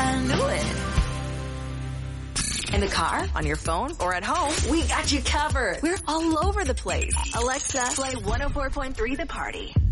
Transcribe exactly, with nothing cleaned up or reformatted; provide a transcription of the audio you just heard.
I knew it. In the car, on your phone, or at home, we got you covered. We're all over the place. Alexa, play one oh four point three The Party.